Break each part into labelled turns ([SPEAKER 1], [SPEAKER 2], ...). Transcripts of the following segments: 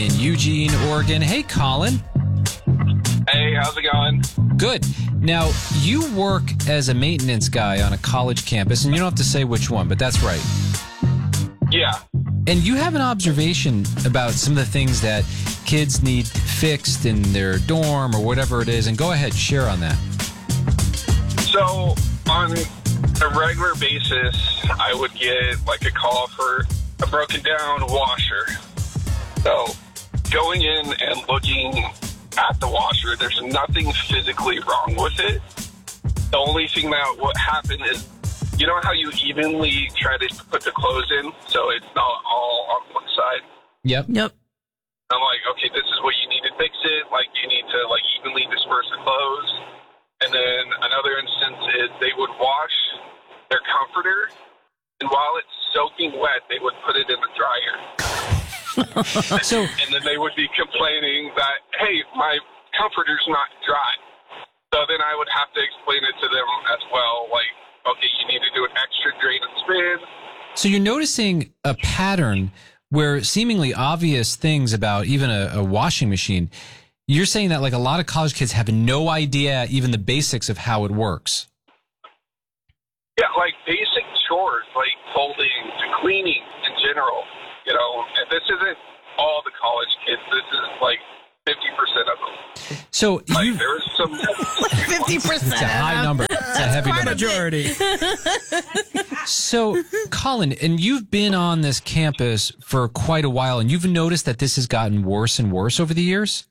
[SPEAKER 1] in Eugene, Oregon. Hey, Colin.
[SPEAKER 2] Hey, how's it going?
[SPEAKER 1] Good. Now, you work as a maintenance guy on a college campus, and you don't have to say which one, but that's right.
[SPEAKER 2] Yeah.
[SPEAKER 1] And you have an observation about some of the things that kids need fixed in their dorm or whatever it is, and go ahead, share on that.
[SPEAKER 2] So, on a regular basis, I would get like a call for a broken down washer. So, going in and looking at the washer, there's nothing physically wrong with it. The only thing that would happen is, you know how you evenly try to put the clothes in so it's not all on one side?
[SPEAKER 1] Yep.
[SPEAKER 2] I'm like, okay, this is what you need to fix it. Like, you need to like evenly disperse the clothes. And then another instance is they would wash their comforter, and while it's soaking wet, they would put it in the dryer. And then they would be complaining that, hey, my comforter's not dry. So then I would have to explain it to them as well, like, okay, you need to do an extra drain and spin.
[SPEAKER 1] So you're noticing a pattern where seemingly obvious things about even a washing machine, you're saying that like a lot of college kids have no idea even the basics of how it works.
[SPEAKER 2] Yeah, like basic chores, like folding to cleaning in general, you know, and this isn't all the college kids. This is like 50% of them.
[SPEAKER 1] So
[SPEAKER 2] like there's some
[SPEAKER 3] 50%.
[SPEAKER 1] It's a high number. It's a heavy number.
[SPEAKER 3] Majority.
[SPEAKER 1] So, Colin, and you've been on this campus for quite a while, and you've noticed that this has gotten worse and worse over the years?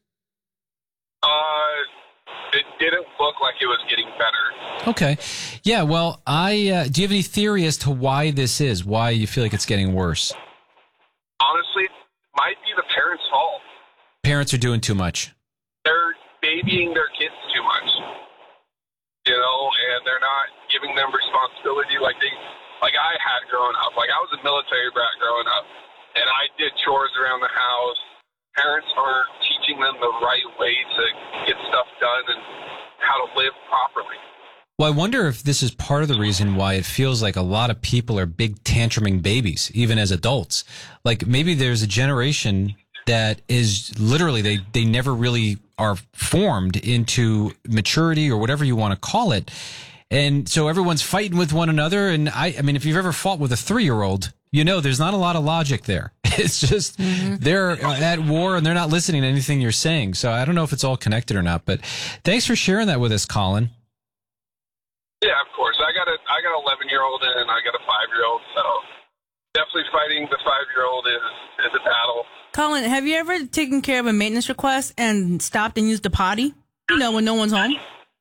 [SPEAKER 2] It didn't look like it was getting better.
[SPEAKER 1] Okay. Yeah, well, do you have any theory as to why this is, why you feel like it's getting worse?
[SPEAKER 2] Honestly, it might be the parents' fault.
[SPEAKER 1] Parents are doing too much.
[SPEAKER 2] They're babying their kids too much, you know, and they're not giving them responsibility like I had growing up. Like, I was a military brat growing up, and I did chores around the house. Parents aren't teaching them the right way to get stuff done and how to live properly.
[SPEAKER 1] Well, I wonder if this is part of the reason why it feels like a lot of people are big tantruming babies, even as adults. Like, maybe there's a generation that is literally, they never really are formed into maturity or whatever you want to call it. And so everyone's fighting with one another. And I mean, if you've ever fought with a 3-year-old, you know, there's not a lot of logic there. It's just they're at war and they're not listening to anything you're saying. So I don't know if it's all connected or not, but thanks for sharing that with us, Colin.
[SPEAKER 2] Yeah, of course. I got an 11-year-old and I got a 5-year-old, so definitely fighting the 5-year-old is a battle.
[SPEAKER 3] Colin, have you ever taken care of a maintenance request and stopped and used the potty? You know, when no one's home?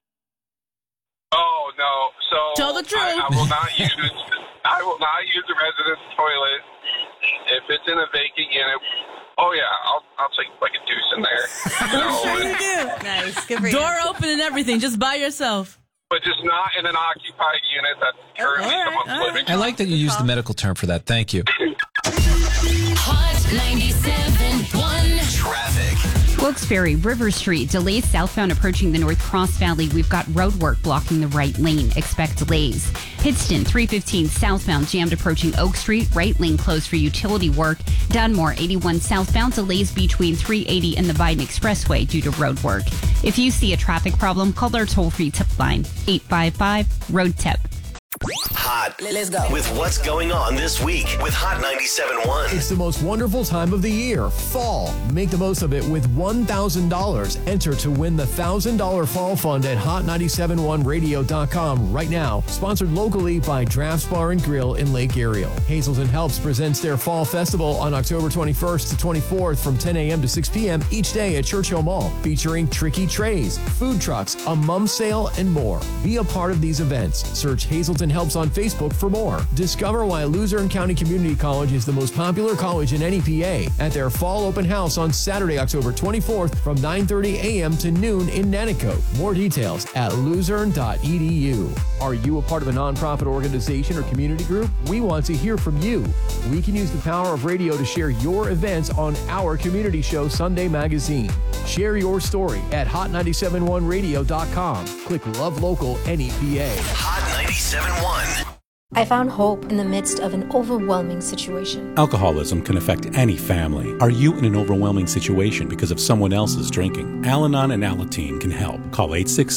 [SPEAKER 2] Oh, no. So
[SPEAKER 3] tell the truth.
[SPEAKER 2] I will not use the residence toilet if it's in a vacant unit. Oh yeah, I'll take like a deuce in there. You know,
[SPEAKER 3] Sure you do.
[SPEAKER 4] Nice. Good for
[SPEAKER 3] Door
[SPEAKER 4] you.
[SPEAKER 3] open and everything, just by yourself.
[SPEAKER 2] but just not in an occupied unit that's currently someone's living in.
[SPEAKER 1] I like that you used the medical term for that. Thank you.
[SPEAKER 5] Hot 97.1
[SPEAKER 6] Traffic.
[SPEAKER 7] Wilkes-Barre, River Street, delays southbound approaching the North Cross Valley. We've got road work blocking the right lane. Expect delays. Pittston, 315 southbound, jammed approaching Oak Street. Right lane closed for utility work. Dunmore, 81 southbound, delays between 380 and the Biden Expressway due to road work. If you see a traffic problem, call our toll-free tip line, 855-ROAD-TIP.
[SPEAKER 6] Hot.
[SPEAKER 4] Let's go.
[SPEAKER 6] With what's going on this week with Hot 97.1.
[SPEAKER 8] It's the most wonderful time of the year, fall. Make the most of it with $1,000. Enter to win the $1,000 fall fund at hot971radio.com right now. Sponsored locally by Drafts Bar and Grill in Lake Ariel. Hazelton Helps presents their fall festival on October 21st to 24th from 10 a.m. to 6 p.m. each day at Churchill Mall, featuring tricky trays, food trucks, a mum sale, and more. Be a part of these events. Search Hazelton Helps on Facebook for more. Discover why Luzerne County Community College is the most popular college in NEPA at their fall open house on Saturday, October 24th from 9:30 a.m. to noon in Nanticoke. More details at luzerne.edu. Are you a part of a nonprofit organization or community group? We want to hear from you. We can use the power of radio to share your events on our community show, Sunday Magazine. Share your story at hot971radio.com. Click Love Local NEPA.
[SPEAKER 6] Hot 97.1.
[SPEAKER 4] I found hope in the midst of an overwhelming situation.
[SPEAKER 9] Alcoholism can affect any family. Are you in an overwhelming situation because of someone else's drinking? Al-Anon and Alateen can help. Call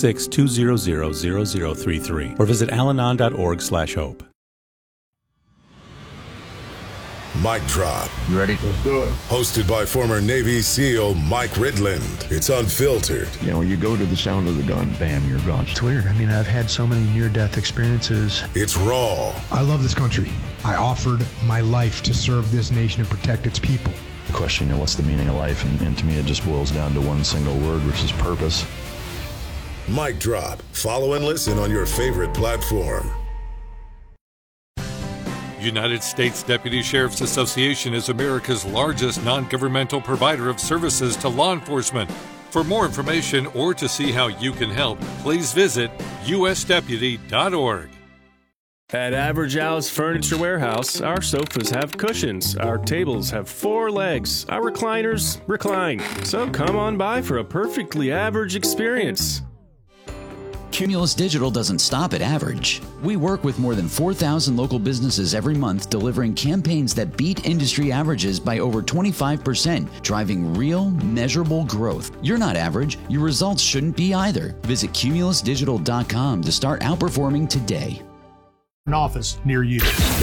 [SPEAKER 9] 866-200-0033 or visit alanon.org/hope.
[SPEAKER 10] Mic Drop.
[SPEAKER 11] You ready?
[SPEAKER 10] Let's do it. Hosted by former Navy SEAL Mike Ridland. It's unfiltered.
[SPEAKER 11] You know, you go to the sound of the gun, bam, you're gone.
[SPEAKER 12] It's weird. I mean, I've had so many near-death experiences.
[SPEAKER 10] It's raw.
[SPEAKER 13] I love this country. I offered my life to serve this nation and protect its people.
[SPEAKER 11] The question, you know, what's the meaning of life? And to me, it just boils down to one single word, which is purpose.
[SPEAKER 10] Mic Drop. Follow and listen on your favorite platform.
[SPEAKER 14] United States Deputy Sheriff's Association is America's largest non-governmental provider of services to law enforcement. For more information or to see how you can help, please visit usdeputy.org.
[SPEAKER 15] At Average House Furniture Warehouse, our sofas have cushions, our tables have 4 legs, our recliners recline. So come on by for a perfectly average experience.
[SPEAKER 16] Cumulus Digital doesn't stop at average. We work with more than 4,000 local businesses every month, delivering campaigns that beat industry averages by over 25%, driving real, measurable growth. You're not average. Your results shouldn't be either. Visit cumulusdigital.com to start outperforming today.
[SPEAKER 13] An office near you.